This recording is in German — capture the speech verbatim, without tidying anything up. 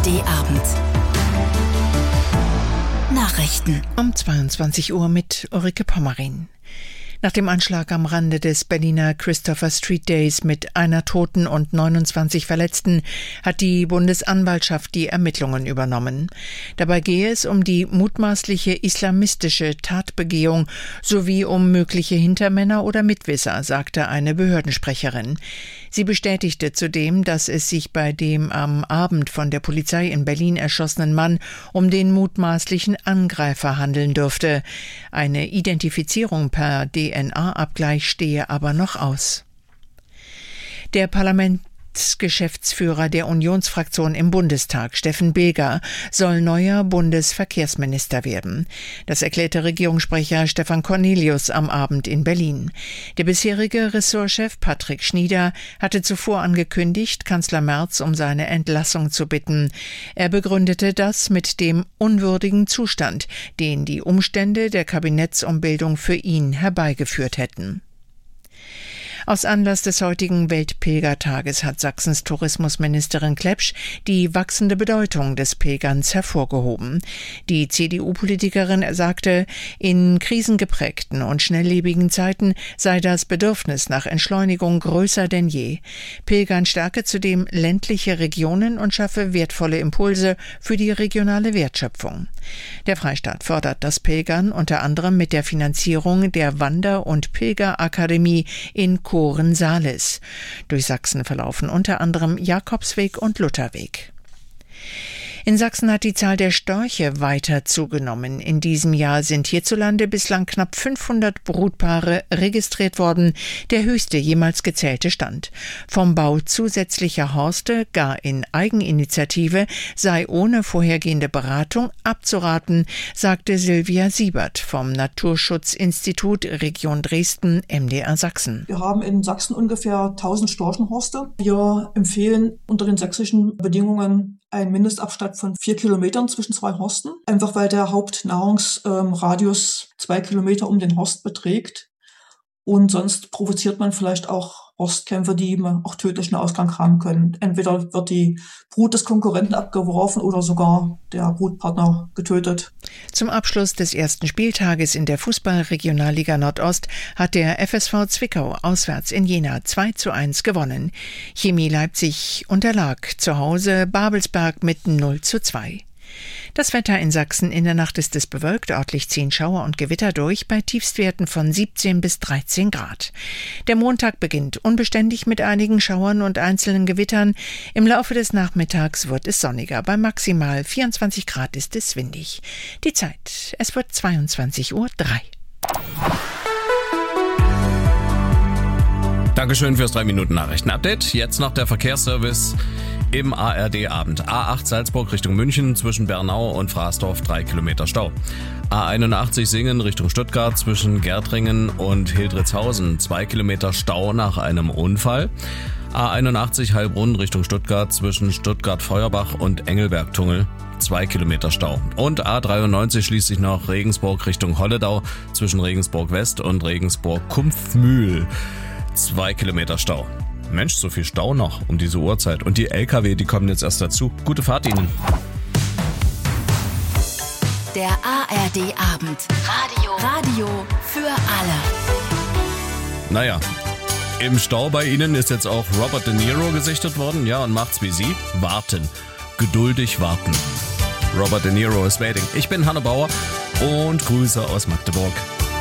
D Abend. Nachrichten. Um zweiundzwanzig Uhr mit Ulrike Pommerin. Nach dem Anschlag am Rande des Berliner Christopher Street Days mit einer Toten und neunundzwanzig Verletzten hat die Bundesanwaltschaft die Ermittlungen übernommen. Dabei gehe es um die mutmaßliche islamistische Tatbegehung sowie um mögliche Hintermänner oder Mitwisser, sagte eine Behördensprecherin. Sie bestätigte zudem, dass es sich bei dem am Abend von der Polizei in Berlin erschossenen Mann um den mutmaßlichen Angreifer handeln dürfte. Eine Identifizierung per D N A-Abgleich stehe aber noch aus. Der Parlamentsgeschäftsführer der Unionsfraktion im Bundestag, Steffen Bilger, soll neuer Bundesverkehrsminister werden. Das erklärte Regierungssprecher Stefan Cornelius am Abend in Berlin. Der bisherige Ressortchef Patrick Schnieder hatte zuvor angekündigt, Kanzler Merz um seine Entlassung zu bitten. Er begründete das mit dem unwürdigen Zustand, den die Umstände der Kabinettsumbildung für ihn herbeigeführt hätten. Aus Anlass des heutigen Weltpilgertages hat Sachsens Tourismusministerin Klepsch die wachsende Bedeutung des Pilgerns hervorgehoben. Die C D U-Politikerin sagte, in krisengeprägten und schnelllebigen Zeiten sei das Bedürfnis nach Entschleunigung größer denn je. Pilgern stärke zudem ländliche Regionen und schaffe wertvolle Impulse für die regionale Wertschöpfung. Der Freistaat fördert das Pilgern unter anderem mit der Finanzierung der Wander- und Pilgerakademie in Kohren-Salis. Durch Sachsen verlaufen unter anderem Jakobsweg und Lutherweg. In Sachsen hat die Zahl der Störche weiter zugenommen. In diesem Jahr sind hierzulande bislang knapp fünfhundert Brutpaare registriert worden, der höchste jemals gezählte Stand. Vom Bau zusätzlicher Horste, gar in Eigeninitiative, sei ohne vorhergehende Beratung abzuraten, sagte Silvia Siebert vom Naturschutzinstitut Region Dresden M D R Sachsen. Wir haben in Sachsen ungefähr tausend Storchenhorste. Wir empfehlen unter den sächsischen Bedingungen einen Mindestabstand von vier Kilometern zwischen zwei Horsten, einfach weil der Hauptnahrungsradius zwei Kilometer um den Horst beträgt. Und sonst provoziert man vielleicht auch Horstkämpfe, die auch tödlichen Ausgang haben können. Entweder wird die Brut des Konkurrenten abgeworfen oder sogar der Brutpartner getötet. Zum Abschluss des ersten Spieltages in der Fußball-Regionalliga Nordost hat der F S V Zwickau auswärts in Jena zwei zu eins gewonnen. Chemie Leipzig unterlag zu Hause Babelsberg mit null zu zwei. Das Wetter in Sachsen: in der Nacht ist es bewölkt, örtlich ziehen Schauer und Gewitter durch, bei Tiefstwerten von siebzehn bis dreizehn Grad. Der Montag beginnt unbeständig mit einigen Schauern und einzelnen Gewittern. Im Laufe des Nachmittags wird es sonniger, bei maximal vierundzwanzig Grad ist es windig. Die Zeit: es wird zweiundzwanzig Uhr drei. Dankeschön fürs drei Minuten Nachrichten-Update. Jetzt noch der Verkehrsservice im A R D-Abend. A acht Salzburg Richtung München, zwischen Bernau und Fraßdorf drei Kilometer Stau. A einundachtzig Singen Richtung Stuttgart, zwischen Gärtringen und Hildritzhausen zwei Kilometer Stau nach einem Unfall. A einundachtzig Heilbronn Richtung Stuttgart, zwischen Stuttgart-Feuerbach und Engelberg-Tunnel zwei Kilometer Stau. Und A dreiundneunzig schließlich noch Regensburg Richtung Holledau, zwischen Regensburg West und Regensburg-Kumpfmühl zwei Kilometer Stau. Mensch, so viel Stau noch um diese Uhrzeit. Und die L K W, die kommen jetzt erst dazu. Gute Fahrt Ihnen. Der A R D-Abend. Radio. Radio für alle. Naja, im Stau bei Ihnen ist jetzt auch Robert De Niro gesichtet worden. Ja, und macht's wie Sie. Warten. Geduldig warten. Robert De Niro is waiting. Ich bin Hanne Bauer und Grüße aus Magdeburg.